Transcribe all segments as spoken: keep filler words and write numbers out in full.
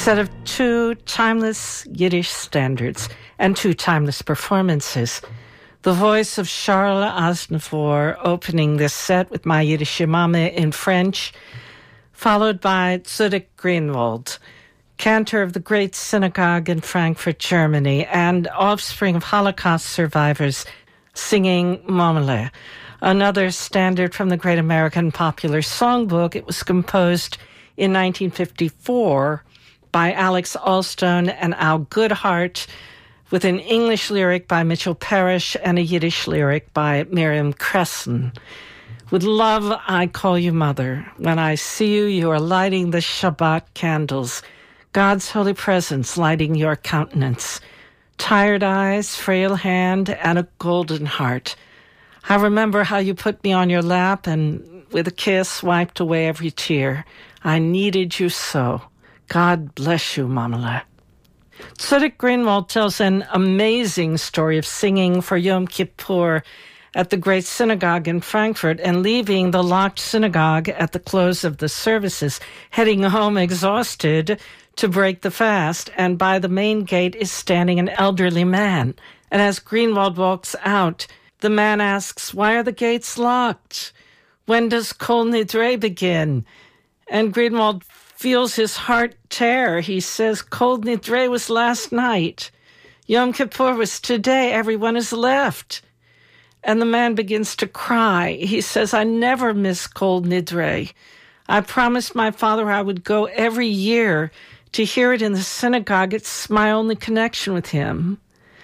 set of two timeless Yiddish standards and two timeless performances. The voice of Charles Aznavour opening this set with My Yiddish Mama in French, followed by Tzudik Greenwald, cantor of the Great Synagogue in Frankfurt, Germany, and offspring of Holocaust survivors, singing Mamele, another standard from the Great American Popular Songbook. It was composed in nineteen fifty-four by Alex Allstone and Al Goodhart, with an English lyric by Mitchell Parrish and a Yiddish lyric by Miriam Cresson. With love, I call you mother. When I see you, you are lighting the Shabbat candles, God's holy presence lighting your countenance. Tired eyes, frail hand, and a golden heart. I remember how you put me on your lap and with a kiss wiped away every tear. I needed you so. God bless you, Mamele. Tzudik Greenwald tells an amazing story of singing for Yom Kippur at the Great Synagogue in Frankfurt and leaving the locked synagogue at the close of the services, heading home exhausted to break the fast, and by the main gate is standing an elderly man. And as Greenwald walks out, the man asks, "Why are the gates locked? When does Kol Nidre begin?" And Greenwald feels his heart tear. He says, Kol Nidre was last night. Yom Kippur was today. Everyone is left. And the man begins to cry. He says, I never miss Kol Nidre. I promised my father I would go every year to hear it in the synagogue. It's my only connection with him.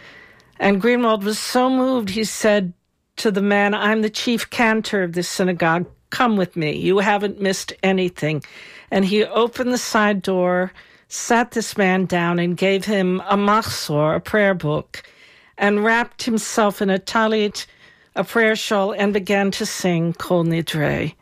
And Greenwald was so moved, he said to the man, I'm the chief cantor of this synagogue. Come with me. You haven't missed anything. And he opened the side door, sat this man down, and gave him a machzor, a prayer book, and wrapped himself in a talit, a prayer shawl, and began to sing Kol Nidre.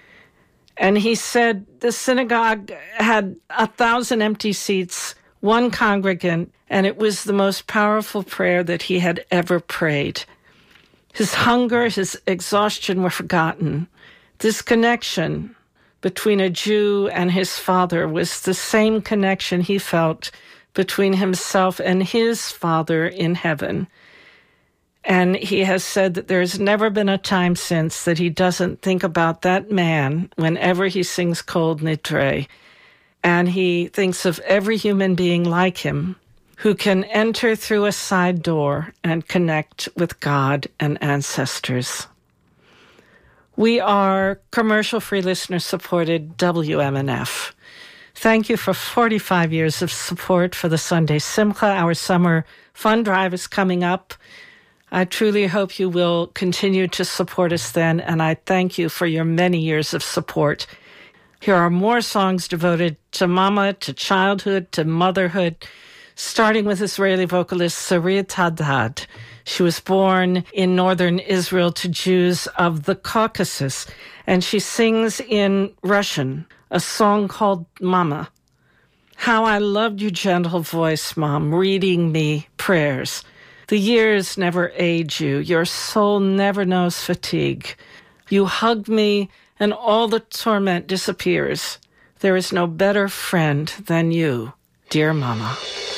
And he said the synagogue had a thousand empty seats, one congregant, and it was the most powerful prayer that he had ever prayed. His hunger, his exhaustion were forgotten. This connection between a Jew and his father was the same connection he felt between himself and his Father in heaven. And he has said that there's never been a time since that he doesn't think about that man whenever he sings Kol Nidre. And he thinks of every human being like him who can enter through a side door and connect with God and ancestors. We are commercial-free, listener-supported W M N F. Thank you for forty-five years of support for the Sunday Simcha. Our summer fund drive is coming up. I truly hope you will continue to support us then, and I thank you for your many years of support. Here are more songs devoted to mama, to childhood, to motherhood, starting with Israeli vocalist Sarit Haddad. She was born in northern Israel to Jews of the Caucasus, and she sings in Russian a song called Mama. How I loved your gentle voice, Mom, reading me prayers. The years never age you. Your soul never knows fatigue. You hug me, and all the torment disappears. There is no better friend than you, dear Mama.